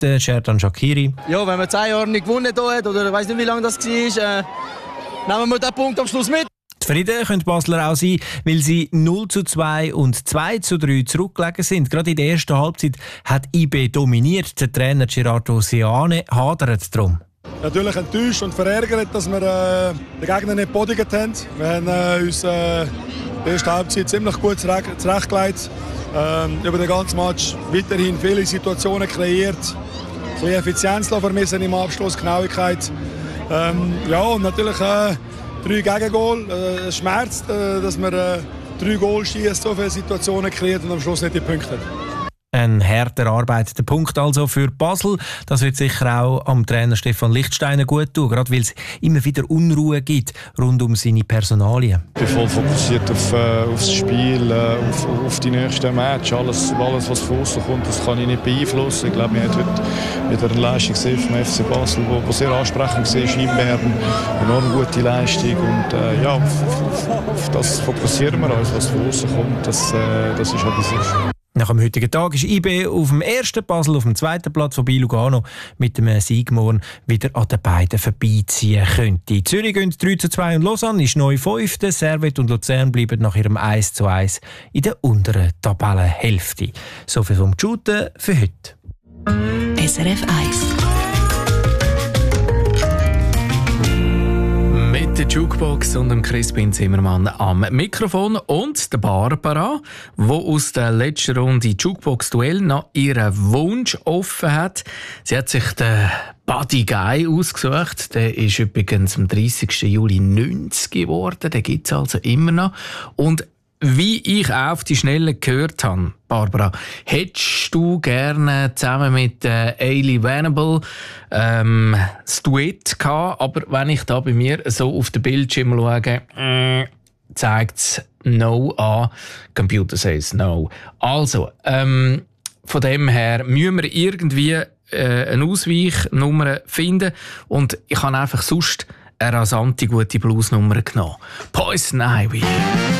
der Xherdan Shaqiri. Ja, wenn man 10 Jahre nicht gewonnen hat, oder ich weiss nicht, wie lange das war, nehmen wir den Punkt am Schluss mit. Zufrieden können die Basler auch sein, weil sie 0:2 und 2:3 zurückgelegen sind. Gerade in der ersten Halbzeit hat IB dominiert. Der Trainer Gerardo Seane hadert darum. Natürlich enttäuscht und verärgert, dass wir den Gegner nicht bodigt haben. Wir haben uns die erste Halbzeit ziemlich gut zurechtgelegt. Über den ganzen Match weiterhin viele Situationen kreiert. Ein bisschen Effizienz vermissen im Abschluss, Genauigkeit. Ja, und natürlich 3 Gegengol. Es schmerzt, dass man 3 Goal schießt, so viele Situationen kreiert und am Schluss nicht die Punkte hat. Ein hart erarbeiteter Punkt also für Basel. Das wird sicher auch am Trainer Stefan Lichtsteiner gut tun, gerade weil es immer wieder Unruhe gibt rund um seine Personalien. Ich bin voll fokussiert auf das Spiel, auf die nächsten Matches. Alles, was von außen kommt, das kann ich nicht beeinflussen. Ich glaube, wir haben heute wieder eine Leistung gesehen vom FC Basel, die sehr ansprechend war. Scheinbar eine enorm gute Leistung. Und ja, auf das fokussieren wir uns, was von außen kommt. Das ist halt das. Nach dem heutigen Tag ist IB auf dem ersten, Basel auf dem zweiten Platz, wobei Lugano mit dem Sieg morgen wieder an den beiden vorbeiziehen könnte. Zürich gehen 3:2 und Lausanne ist neu 5. Servette und Luzern bleiben nach ihrem 1:1 in der unteren Tabellenhälfte. Soviel vom Shooten für heute. SRF 1. Mit der Jukebox und dem Crispin Zimmermann am Mikrofon und der Barbara, die aus der letzten Runde Jukebox-Duell noch ihren Wunsch offen hat. Sie hat sich den Buddy Guy ausgesucht. Der ist übrigens am 30. Juli 90 geworden. Den gibt es also immer noch. Und wie ich auf die Schnelle gehört habe, Barbara, hättest du gerne zusammen mit Ailey Venable das Duett gehabt, aber wenn ich da bei mir so auf den Bildschirm schaue, zeigt es No an. Computer says No. Also, von dem her müssen wir irgendwie eine Ausweichnummer finden und ich habe einfach sonst eine rasante gute Bluesnummer genommen. Poison Ivy.